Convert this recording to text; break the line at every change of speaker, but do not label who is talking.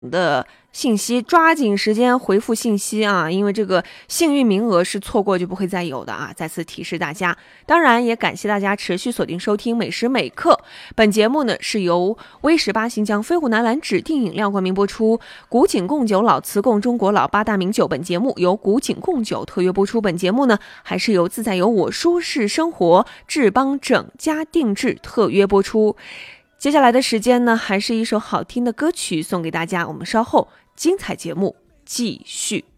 的信息，抓紧时间回复信息啊，因为这个幸运名额是错过就不会再有的啊！再次提示大家，当然也感谢大家持续锁定收听每时每刻。本节目呢是由威18新疆飞虎南蓝指定饮料冠名播出，古井贡酒、老瓷贡中国老8大名酒。本节目由古井贡酒特约播出。本节目呢还是由自在由我舒适生活智邦整家定制特约播出。接下来的时间呢，还是一首好听的歌曲送给大家，我们稍后精彩节目继续。